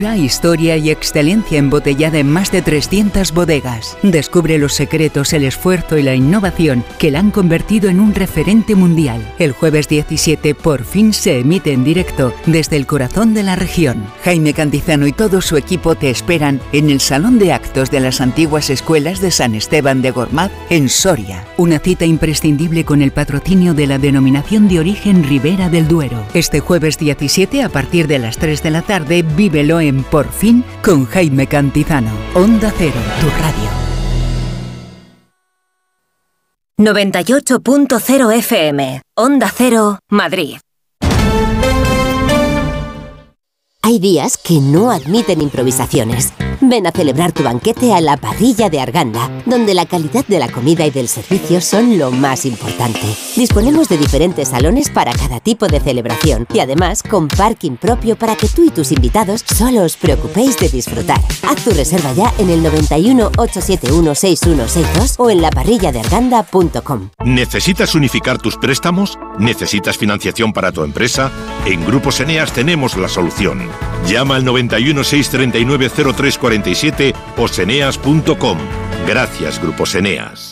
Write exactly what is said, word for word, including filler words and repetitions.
Historia y excelencia embotellada en más de trescientas bodegas. Descubre los secretos, el esfuerzo y la innovación que la han convertido en un referente mundial. El jueves diecisiete por fin se emite en directo desde el corazón de la región. Jaime Cantizano y todo su equipo te esperan en el Salón de Actos de las antiguas escuelas de San Esteban de Gormaz en Soria. Una cita imprescindible con el patrocinio de la denominación de origen Ribera del Duero. Este jueves diecisiete a partir de las tres de la tarde, vívelo en Por fin con Jaime Cantizano. Onda Cero, tu radio. noventa y ocho punto cero F M. Onda Cero, Madrid. Hay días que no admiten improvisaciones. Ven a celebrar tu banquete a la Parrilla de Arganda, donde la calidad de la comida y del servicio son lo más importante. Disponemos de diferentes salones para cada tipo de celebración y además con parking propio para que tú y tus invitados solo os preocupéis de disfrutar. Haz tu reserva ya en el noventa y uno, ochocientos setenta y uno, sesenta y uno sesenta y dos o en la parrilla de arganda punto com. ¿Necesitas unificar tus préstamos? ¿Necesitas financiación para tu empresa? En Grupos Eneas tenemos la solución. Llama al noventa y uno, seiscientos treinta y nueve, cero tres cuarenta y siete o seneas punto com. Gracias, Grupos Eneas.